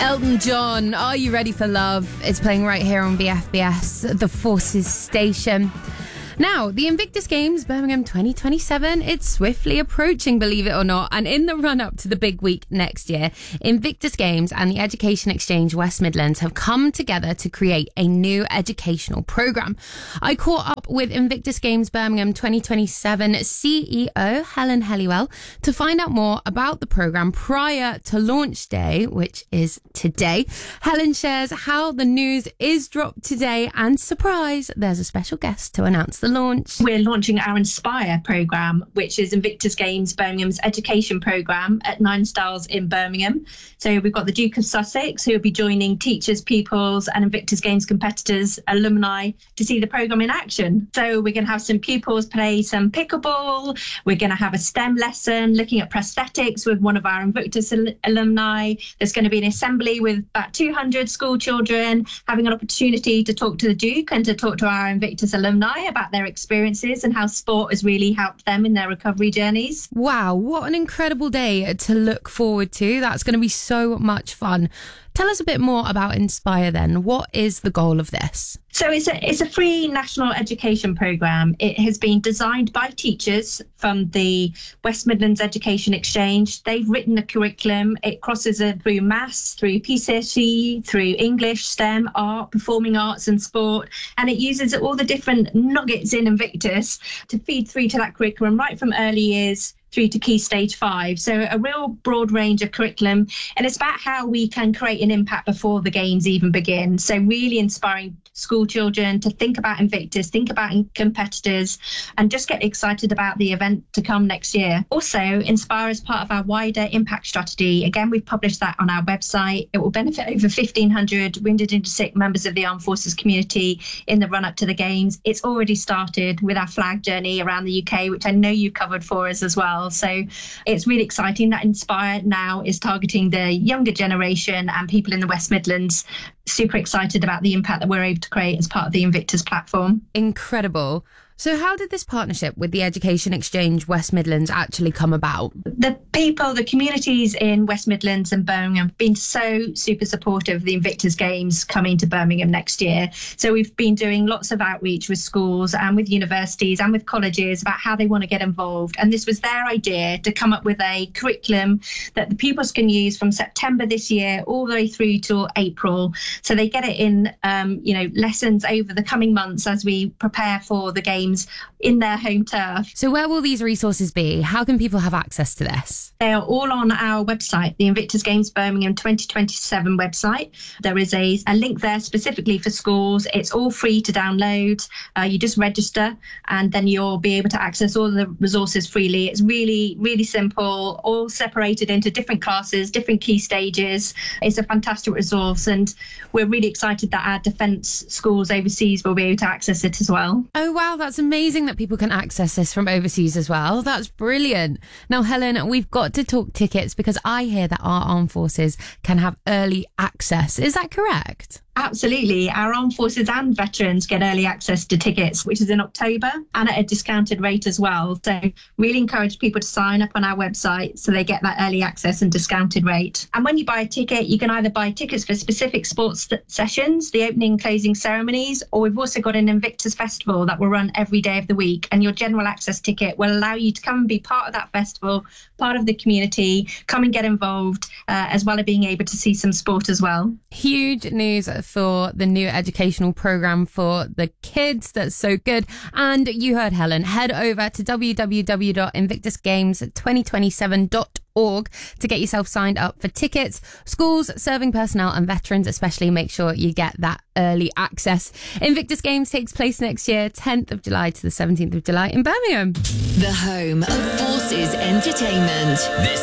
Elton John, Are You Ready for Love? It's playing right here on BFBS, the Forces station. Now, the Invictus Games Birmingham 2027, it's swiftly approaching, believe it or not. And in the run-up to the big week next year, Invictus Games and the Education Exchange West Midlands have come together to create a new educational programme. I caught up with Invictus Games Birmingham 2027 CEO Helen Helliwell to find out more about the programme prior to launch day, which is today. Helen shares how the news is dropped today, and surprise, there's a special guest to announce the launch. We're launching our Inspire programme, which is Invictus Games Birmingham's education programme at 9 Styles in Birmingham. So we've got the Duke of Sussex, who will be joining teachers, pupils and Invictus Games competitors, alumni, to see the programme in action. So we're going to have some pupils play some pickleball. We're going to have a STEM lesson looking at prosthetics with one of our Invictus alumni. There's going to be an assembly with about 200 school children having an opportunity to talk to the Duke and to talk to our Invictus alumni about their experiences and how sport has really helped them in their recovery journeys. Wow, what an incredible day to look forward to. That's going to be so much fun. Tell us a bit more about Inspire then. What is the goal of this? So it's a free national education programme. It has been designed by teachers from the West Midlands Education Exchange. They've written a curriculum. It crosses through maths, through PCSE, through English, STEM, art, performing arts and sport. And it uses all the different nuggets in Invictus to feed through to that curriculum right from early years through to Key Stage 5. So a real broad range of curriculum. And it's about how we can create an impact before the games even begin. So really inspiring school children to think about Invictus, think about competitors, and just get excited about the event to come next year. Also, Inspire is part of our wider impact strategy. Again, we've published that on our website. It will benefit over 1,500 wounded and sick members of the armed forces community in the run-up to the games. It's already started with our flag journey around the UK, which I know you covered for us as well. So it's really exciting that Inspire now is targeting the younger generation and people in the West Midlands. Super excited about the impact that we're able to create as part of the Invictus platform. Incredible. So how did this partnership with the Education Exchange West Midlands actually come about? The people, the communities in West Midlands and Birmingham have been so super supportive of the Invictus Games coming to Birmingham next year. So we've been doing lots of outreach with schools and with universities and with colleges about how they want to get involved. And this was their idea to come up with a curriculum that the pupils can use from September this year all the way through till April. So they get it in, lessons over the coming months as we prepare for the games in their home turf. So where will these resources be? How can people have access to this? They are all on our website, the Invictus Games Birmingham 2027 website. There is a link there specifically for schools. It's all free to download. You just register and then you'll be able to access all the resources freely. It's really, really simple, all separated into different classes, different key stages. It's a fantastic resource and we're really excited that our defence schools overseas will be able to access it as well. Oh wow, that's amazing that people can access this from overseas as well. That's brilliant. Now, Helen, we've got to talk tickets because I hear that our armed forces can have early access. Is that correct? Absolutely. Our armed forces and veterans get early access to tickets, which is in October and at a discounted rate as well. So really encourage people to sign up on our website so they get that early access and discounted rate. And when you buy a ticket, you can either buy tickets for specific sports sessions, the opening and closing ceremonies, or we've also got an Invictus Festival that will run every day of the week. And your general access ticket will allow you to come and be part of that festival, part of the community, come and get involved, as well as being able to see some sport as well. Huge news for the new educational programme for the kids. That's so good. And you heard Helen. Head over to www.invictusgames2027.org to get yourself signed up for tickets. Schools, serving personnel and veterans especially, make sure you get that early access. Invictus Games takes place next year, 10th of July to the 17th of July in Birmingham. The home of Forces Entertainment. This